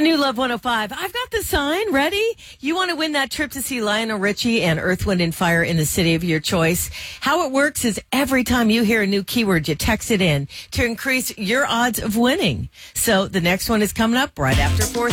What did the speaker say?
New Love 105. I've got the sign ready. You want to win that trip to see Lionel Richie and Earth, Wind, and Fire in the city of your choice. How it works is every time you hear a new keyword, you text it in to increase your odds of winning. So the next one is coming up right after 4:30.